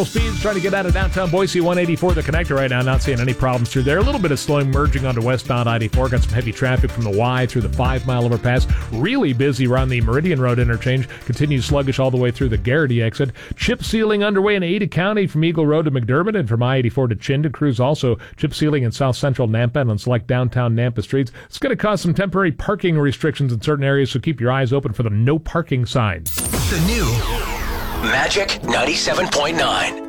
Speeds trying to get out of downtown Boise, 184 the connector right now. Not seeing any problems through there. A little bit of slowing merging onto westbound I-84. Got some heavy traffic from the Y through the 5 mile overpass. Really busy around the Meridian Road interchange. Continues sluggish all the way through the Garrity exit. Chip sealing underway in Ada County from Eagle Road to McDermott and from I-84 to Chinden. Crews also chip sealing in south central Nampa and on select downtown Nampa streets. It's going to cause some temporary parking restrictions in certain areas, so keep your eyes open for the no parking signs. The new Magic 97.9.